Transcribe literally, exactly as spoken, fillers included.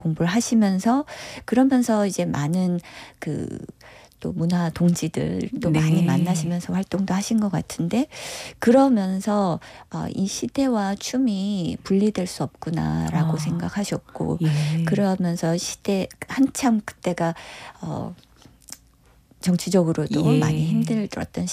공부를 하시면서 그러면서 이제 많은 그 또 문화 동지들도 네. 많이 만나시면서 활동도 하신 것 같은데 그러면서 어, 이 시대와 춤이 분리될 수 없구나라고 아. 생각하셨고 예. 그러면서 시대 한참 그때가 어, 정치적으로도 예. 많이 힘들었던